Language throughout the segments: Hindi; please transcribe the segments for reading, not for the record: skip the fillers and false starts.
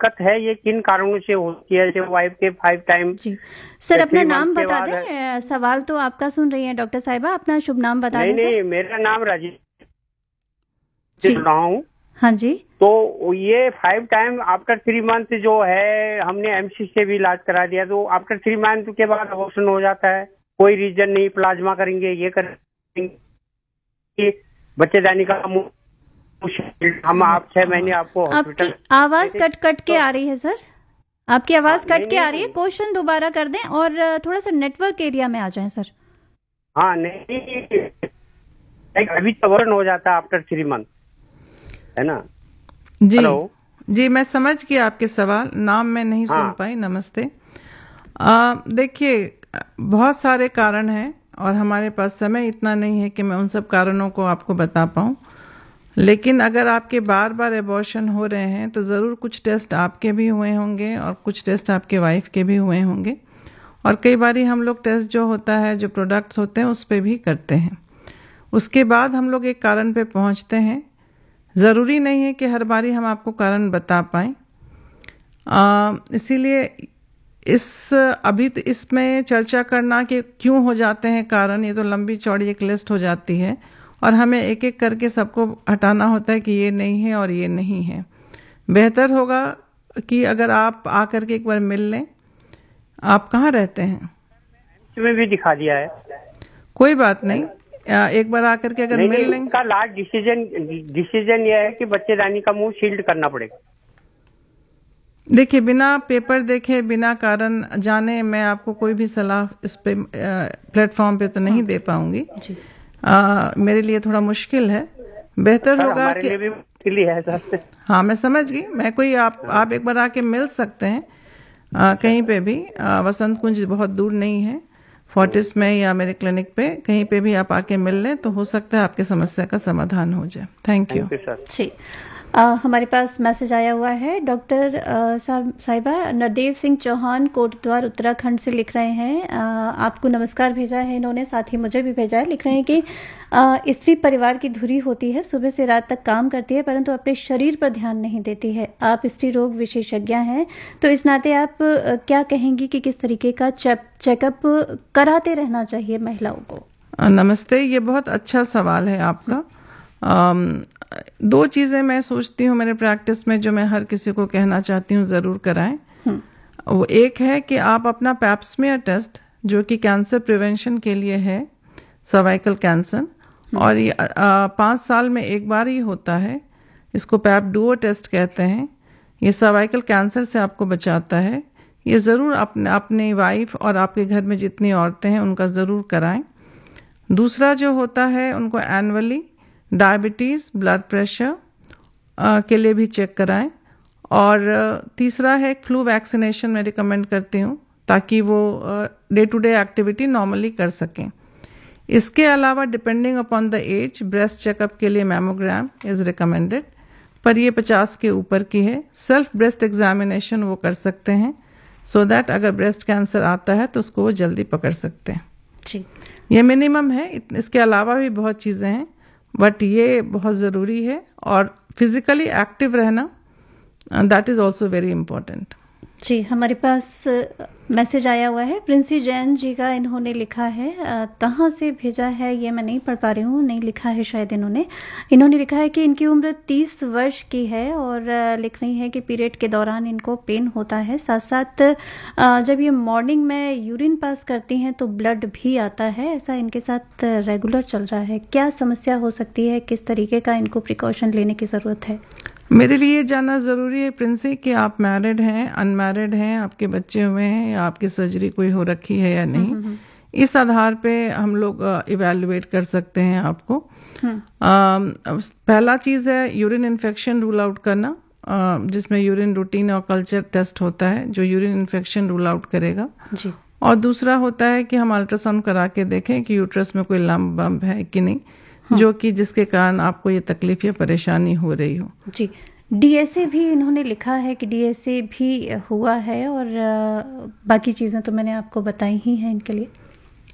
दिक्कत है ये किन कारणों से होती है? जैसे वाइफ के 5 टाइम जी सर, अपना नाम बता बाद दें। सवाल तो आपका सुन रही हैं डॉक्टर साहिबा, अपना शुभ नाम बता दें सर। नहीं, मेरा नाम राजेश जी रहा हूँ। हाँ जी। तो ये 5 टाइम आफ्टर 3 मंथ जो है, हमने एमसी से भी इलाज करा दिया, तो आफ्टर 3 मंथ के बाद अबॉर्शन हो जाता है। कोई रीजन नहीं, प्लाज्मा करेंगे, ये करेंगे, बच्चेदानी का हम आप 6 महीने आपको हॉस्पिटल। आपकी आवाज कट कट के आ रही है सर, आपकी आवाज कट के आ रही है। क्वेश्चन दोबारा कर दें और थोड़ा सा नेटवर्क एरिया में आ जाएं सर। हाँ नहीं, अभी अबॉर्शन हो जाता है आफ्टर 3 मंथ, है ना? जी हेलो। जी, मैं समझ गया आपके सवाल। नाम मैं नहीं सुन पाई। नमस्ते। देखिए, बहुत सारे कारण हैं और हमारे पास समय इतना नहीं है कि मैं उन सब कारणों को आपको बता पाऊँ। लेकिन अगर आपके बार बार एबॉर्शन हो रहे हैं तो ज़रूर कुछ टेस्ट आपके भी हुए होंगे और कुछ टेस्ट आपके वाइफ के भी हुए होंगे। और कई बारी हम लोग टेस्ट जो होता है, जो प्रोडक्ट्स होते हैं, उस पर भी करते हैं। उसके बाद हम लोग एक कारण पे पहुंचते हैं। ज़रूरी नहीं है कि हर बारी हम आपको कारण बता पाएँ। इसीलिए अभी तो इसमें चर्चा करना कि क्यों हो जाते हैं कारण, ये तो लंबी चौड़ी एक लिस्ट हो जाती है और हमें एक एक करके सबको हटाना होता है कि ये नहीं है और ये नहीं है। बेहतर होगा कि अगर आप आकर के एक बार मिल लें। आप कहाँ रहते हैं? में भी दिखा दिया है। कोई बात नहीं, एक बार आकर के अगर मिल लें। का लास्ट डिसीजन ये है कि बच्चेदानी का मुंह शील्ड करना पड़ेगा। देखिए, बिना पेपर देखे, बिना कारण जाने मैं आपको कोई भी सलाह इस पे प्लेटफॉर्म पे तो नहीं दे पाऊंगी। मेरे लिए थोड़ा मुश्किल है। बेहतर होगा कि है। हाँ, मैं समझ गई। मैं कोई आप एक बार आके मिल सकते हैं कहीं पे भी। वसंत कुंज बहुत दूर नहीं है, फोर्टिस में या मेरे क्लिनिक पे कहीं पे भी आप आके मिल लें तो हो सकता है आपकी समस्या का समाधान हो जाए। Thank you. जी, हमारे पास मैसेज आया हुआ है। डॉक्टर साहिबा, नरदेव सिंह चौहान कोटद्वार उत्तराखंड से लिख रहे हैं। आपको नमस्कार भेजा है इन्होंने, साथ ही मुझे भी भेजा है। लिख रहे हैं कि स्त्री परिवार की धुरी होती है, सुबह से रात तक काम करती है परंतु अपने शरीर पर ध्यान नहीं देती है। आप स्त्री रोग विशेषज्ञ हैं तो इस नाते आप क्या कहेंगी कि किस तरीके का चेकअप कराते रहना चाहिए महिलाओं को? नमस्ते, ये बहुत अच्छा सवाल है आपका। 2 चीज़ें मैं सोचती हूँ मेरे प्रैक्टिस में जो मैं हर किसी को कहना चाहती हूँ ज़रूर कराएं। वो एक है कि आप अपना पैप्समियर टेस्ट, जो कि कैंसर प्रिवेंशन के लिए है, सर्वाइकल कैंसर, और ये 5 साल में एक बार ही होता है। इसको पैप डुओ टेस्ट कहते हैं। ये सर्वाइकल कैंसर से आपको बचाता है। ये ज़रूर अपनी वाइफ और आपके घर में जितनी औरतें हैं उनका ज़रूर कराएं। दूसरा जो होता है, उनको एनुअली डायबिटीज़, ब्लड प्रेशर के लिए भी चेक कराएं। और तीसरा है फ्लू वैक्सीनेशन मैं रिकमेंड करती हूँ ताकि वो day to day activity normally कर सकें। इसके अलावा depending upon the age, breast checkup के लिए मैमोग्राम इज़ रिकमेंडेड, पर ये 50 के ऊपर की है। सेल्फ ब्रेस्ट एग्जामिनेशन वो कर सकते हैं सो दैट अगर ब्रेस्ट कैंसर आता है तो उसको वो जल्दी पकड़ सकते हैं। जी, ये मिनिमम है। इसके अलावा भी बहुत चीज़ें हैं बट ये बहुत ज़रूरी है। और फिजिकली एक्टिव रहना, that is also very important. जी, हमारे पास मैसेज आया हुआ है प्रिंसी जैन जी का। इन्होंने लिखा है, कहाँ से भेजा है ये मैं नहीं पढ़ पा रही हूँ, नहीं लिखा है शायद इन्होंने लिखा है कि इनकी उम्र 30 वर्ष की है और लिख रही है कि पीरियड के दौरान इनको पेन होता है, साथ साथ जब ये मॉर्निंग में यूरिन पास करती हैं तो ब्लड भी आता है। ऐसा इनके साथ रेगुलर चल रहा है। क्या समस्या हो सकती है, किस तरीके का इनको प्रिकॉशन लेने की ज़रूरत है? मेरे लिए जानना ज़रूरी है प्रिंसी कि आप मैरिड हैं, अनमैरिड हैं, आपके बच्चे हुए हैं या आपकी सर्जरी कोई हो रखी है या नहीं। इस आधार पे हम लोग इवैल्यूएट कर सकते हैं आपको। पहला चीज़ है यूरिन इन्फेक्शन रूल आउट करना, जिसमें यूरिन रूटीन और कल्चर टेस्ट होता है जो यूरिन इन्फेक्शन रूल आउट करेगा जी। और दूसरा होता है कि हम अल्ट्रासाउंड करा के देखें कि यूट्रस में कोई लंप बम्प है कि नहीं, जो कि जिसके कारण आपको ये तकलीफ या परेशानी हो रही हो। जी, डीएसए भी इन्होंने लिखा है कि डीएसए भी हुआ है और बाकी चीज़ें तो मैंने आपको बताई ही हैं इनके लिए।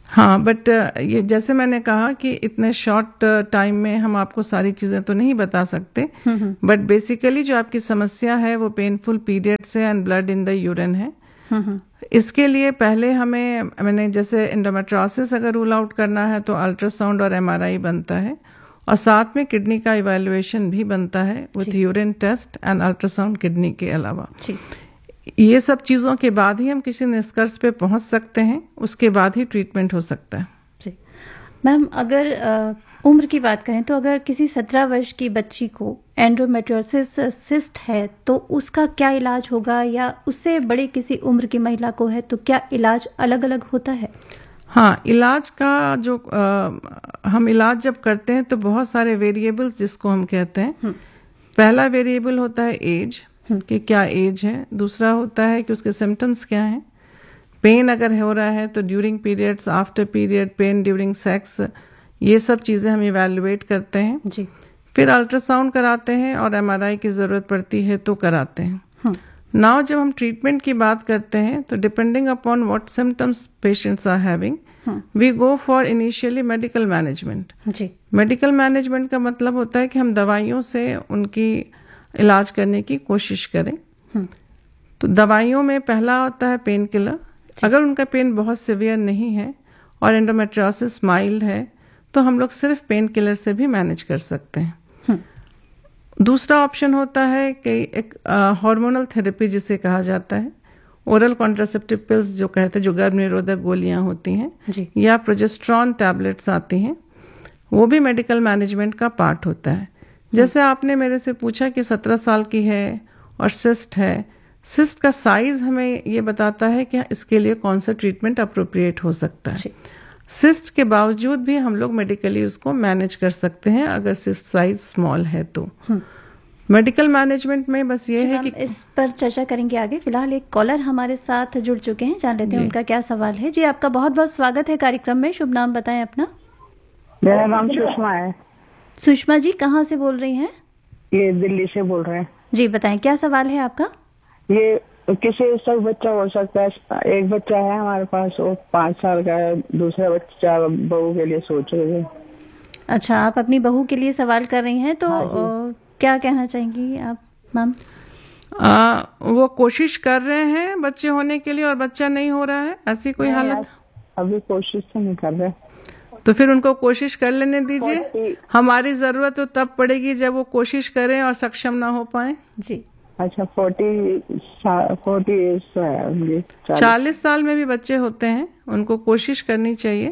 हाँ, बट ये जैसे मैंने कहा कि इतने शॉर्ट टाइम में हम आपको सारी चीज़ें तो नहीं बता सकते, बट बेसिकली जो आपकी समस्या है वो पेनफुल पीरियड्स है and blood in the urine है। इसके लिए पहले मैंने जैसे एंडोमेट्रोसिस अगर रूल आउट करना है तो अल्ट्रासाउंड और एमआरआई बनता है, और साथ में किडनी का इवैल्यूएशन भी बनता है with urine test and ultrasound kidney के अलावा। ये सब चीज़ों के बाद ही हम किसी निष्कर्ष पे पहुंच सकते हैं, उसके बाद ही ट्रीटमेंट हो सकता है। जी मैम, अगर उम्र की बात करें तो अगर किसी 17 वर्ष की बच्ची को एंडोमेट्रियोसिस सिस्ट है तो उसका क्या इलाज होगा, या उससे बड़े किसी उम्र की महिला को है तो क्या इलाज अलग अलग होता है? हाँ, इलाज का जो हम इलाज जब करते हैं तो बहुत सारे वेरिएबल्स जिसको हम कहते हैं, पहला वेरिएबल होता है एज, कि क्या एज है। दूसरा होता है कि उसके सिम्टम्स क्या हैं। पेन अगर हो रहा है तो during periods, after period, pen during sex, ये सब चीज़ें हम इवैल्यूएट करते हैं जी। फिर अल्ट्रासाउंड कराते हैं और एमआरआई की ज़रूरत पड़ती है तो कराते हैं। नाउ जब हम ट्रीटमेंट की बात करते हैं तो depending upon what symptoms patients are having, we go for initially medical management. Medical management का मतलब होता है कि हम दवाइयों से उनकी इलाज करने की कोशिश करें। तो दवाइयों में पहला होता है पेन किलर। अगर उनका पेन बहुत सिवियर नहीं है और एंडोमेट्रियोसिस माइल्ड है तो हम लोग सिर्फ पेन किलर से भी मैनेज कर सकते हैं। दूसरा ऑप्शन होता है कि एक हार्मोनल थेरेपी जिसे कहा जाता है, ओरल कॉन्ट्रासेप्टिव पिल्स जो कहते हैं, जो गर्भ निरोधक गोलियां होती हैं, या प्रोजेस्ट्रॉन टैबलेट्स आती हैं, वो भी मेडिकल मैनेजमेंट का पार्ट होता है। जैसे आपने मेरे से पूछा कि 17 साल की है और सिस्ट है, सिस्ट का साइज हमें ये बताता है कि इसके लिए कौन सा ट्रीटमेंट अप्रोप्रिएट हो सकता है। सिस्ट के बावजूद भी हम लोग मेडिकली उसको मैनेज कर सकते हैं अगर सिस्ट साइज स्मॉल है तो। मेडिकल मैनेजमेंट में बस ये है कि इस पर चर्चा करेंगे आगे। फिलहाल एक कॉलर हमारे साथ जुड़ चुके हैं, जान लेते हैं उनका क्या सवाल है। जी, आपका बहुत बहुत स्वागत है कार्यक्रम में। शुभ नाम बताएं अपना। मेरा नाम सुषमा है। सुषमा जी, कहाँ से बोल रही हैं? ये दिल्ली से बोल रहे हैं। जी बताएं, क्या सवाल है आपका? ये किसी सब बच्चा हो सकता है। एक बच्चा है हमारे पास, वो 5 साल का है। दूसरा बच्चा बहू के लिए सोच रहे थे। अच्छा, आप अपनी बहू के लिए सवाल कर रही हैं, तो क्या कहना चाहेंगी आप मैम? वो कोशिश कर रहे हैं बच्चे होने के लिए और बच्चा नहीं हो रहा है, ऐसी कोई हालत? अभी कोशिश तो नहीं कर रहे। तो फिर उनको कोशिश कर लेने दीजिए। हमारी जरूरत तो तब पड़ेगी जब वो कोशिश करें और सक्षम ना हो पाए। जी। अच्छा, 40 साल में भी बच्चे होते हैं, उनको कोशिश करनी चाहिए।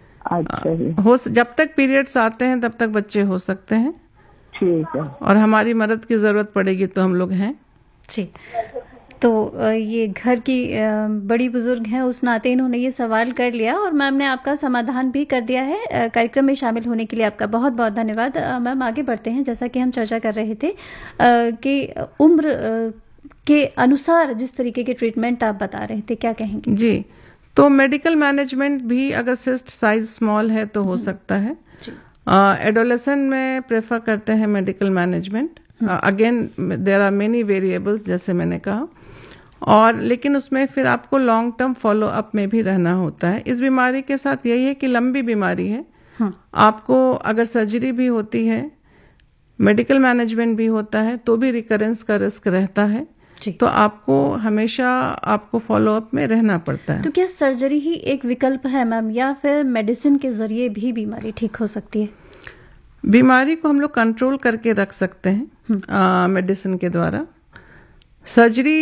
अच्छा, जब तक पीरियड्स आते हैं तब तक बच्चे हो सकते हैं। ठीक है। और हमारी मदद की जरूरत पड़ेगी तो हम लोग हैं। जी, तो ये घर की बड़ी बुजुर्ग हैं, उस नाते इन्होंने ये सवाल कर लिया और मैम ने आपका समाधान भी कर दिया है। कार्यक्रम में शामिल होने के लिए आपका बहुत बहुत धन्यवाद। मैम, आगे बढ़ते हैं। जैसा कि हम चर्चा कर रहे थे कि उम्र के अनुसार जिस तरीके के ट्रीटमेंट आप बता रहे थे, क्या कहेंगे? जी, तो मेडिकल मैनेजमेंट भी अगर सिस्ट साइज स्मॉल है तो हो सकता है। एडोलेसेंट में प्रेफर करते हैं medical management. Again there are many variables, जैसे मैंने कहा, और लेकिन उसमें फिर आपको लॉन्ग टर्म फॉलो अप में भी रहना होता है। इस बीमारी के साथ यही है कि लंबी बीमारी है। आपको अगर सर्जरी भी होती है, मेडिकल मैनेजमेंट भी होता है, तो भी रिकरेंस का रिस्क रहता है। तो आपको हमेशा आपको फॉलो अप में रहना पड़ता है। तो क्या सर्जरी ही एक विकल्प है मैम, या फिर मेडिसिन के जरिए भी बीमारी ठीक हो सकती है? बीमारी को हम लोग कंट्रोल करके रख सकते हैं मेडिसिन के द्वारा। सर्जरी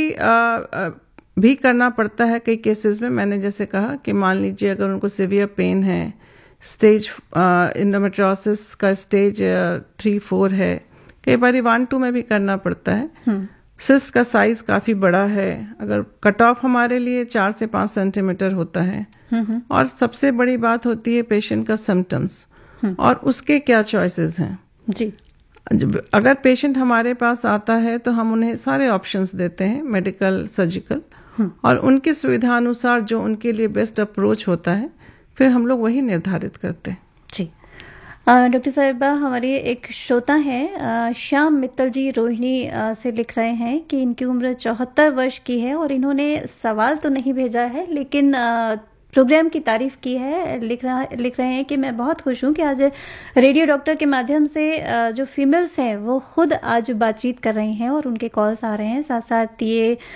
भी करना पड़ता है कई केसेस में। मैंने जैसे कहा कि मान लीजिए अगर उनको सीवियर पेन है, स्टेज एंडोमेट्रियोसिस का स्टेज 3-4 है, कई बार 1-2 में भी करना पड़ता है। सिस्ट का साइज काफी बड़ा है, अगर कट ऑफ हमारे लिए 4 से 5 सेंटीमीटर होता है। और सबसे बड़ी बात होती है पेशेंट का सिम्टम्स और उसके क्या चॉइसेस हैं। जी, अगर पेशेंट हमारे पास आता है तो हम उन्हें सारे ऑप्शंस देते हैं, मेडिकल, सर्जिकल, और उनकी सुविधा अनुसार जो उनके लिए बेस्ट अप्रोच होता है फिर हम लोग वही निर्धारित करते हैं। जी, डॉक्टर साहिबा, हमारे एक श्रोता हैं श्याम मित्तल जी, रोहिणी से लिख रहे हैं कि इनकी उम्र 74 वर्ष की है और इन्होंने सवाल तो नहीं भेजा है लेकिन प्रोग्राम की तारीफ की है। लिख रहे हैं कि मैं बहुत खुश हूँ कि आज रेडियो डॉक्टर के माध्यम से जो फीमेल्स हैं वो खुद आज बातचीत कर रही हैं और उनके कॉल्स आ रहे हैं। साथ साथ ये